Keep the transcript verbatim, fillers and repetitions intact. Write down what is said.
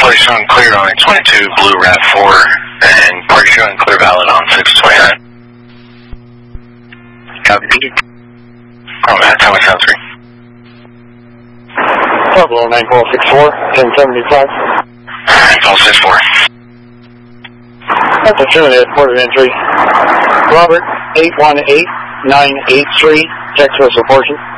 Party showing clear on twenty-two, Blue Rat four, and party showing clear valid on six twenty-nine. Copy, P G. Oh, man, Tower Sound three. Pablo nine four six four, ten seventy-five. nine four six four. That's a Trinidad, port of entry. Robert, eight one eight nine eight three, text vessel portion.